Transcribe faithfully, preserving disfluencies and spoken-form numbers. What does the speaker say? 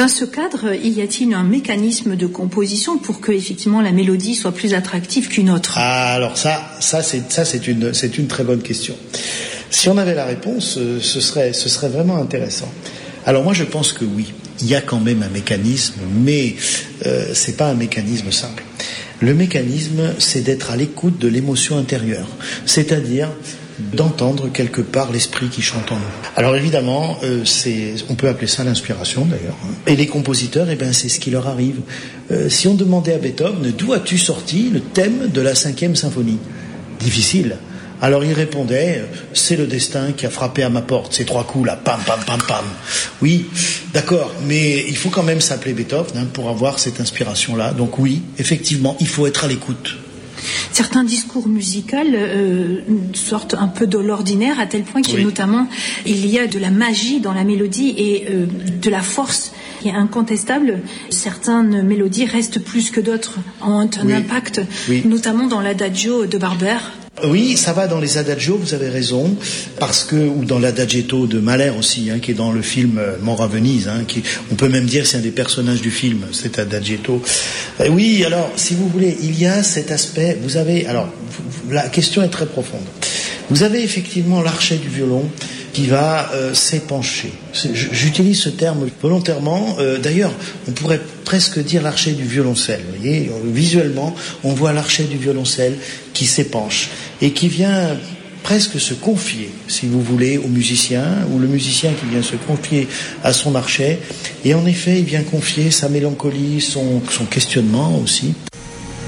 ce cadre, y a-t-il un mécanisme de composition pour que effectivement la mélodie soit plus attractive qu'une autre? Ah, alors ça, ça c'est ça c'est une c'est une très bonne question. Si on avait la réponse, ce serait ce serait vraiment intéressant. Alors moi, je pense que oui, il y a quand même un mécanisme, mais euh, c'est pas un mécanisme simple. Le mécanisme, c'est d'être à l'écoute de l'émotion intérieure, c'est-à-dire d'entendre quelque part l'esprit qui chante en nous. Alors évidemment, euh, c'est, on peut appeler ça l'inspiration d'ailleurs. Et les compositeurs, eh ben, c'est ce qui leur arrive. Euh, si on demandait à Beethoven, d'où as-tu sorti le thème de la cinquième symphonie? Difficile. Alors il répondait, c'est le destin qui a frappé à ma porte, ces trois coups là, pam, pam, pam, pam. Oui, d'accord, mais il faut quand même s'appeler Beethoven hein, pour avoir cette inspiration-là. Donc oui, effectivement, il faut être à l'écoute. Certains discours musicaux euh, sortent un peu de l'ordinaire à tel point qu'il oui. notamment il y a de la magie dans la mélodie et euh, de la force qui est incontestable. Certaines mélodies restent plus que d'autres, ont un oui. impact, oui. notamment dans l'adagio de Barber. Oui, ça va dans les adagios, vous avez raison, parce que ou dans l'adagietto de Mahler aussi, hein, qui est dans le film Mort à Venise, hein, qui, on peut même dire c'est un des personnages du film, cet adagietto. Euh, oui, alors si vous voulez, il y a cet aspect. Vous avez, alors la question est très profonde. Vous avez effectivement l'archet du violon qui va euh, s'épancher. J'utilise ce terme volontairement. Euh, d'ailleurs, on pourrait presque dire l'archet du violoncelle. Vous voyez, visuellement, on voit l'archet du violoncelle qui s'épanche et qui vient presque se confier, si vous voulez, au musicien, ou le musicien qui vient se confier à son archet. Et en effet, il vient confier sa mélancolie, son, son questionnement aussi.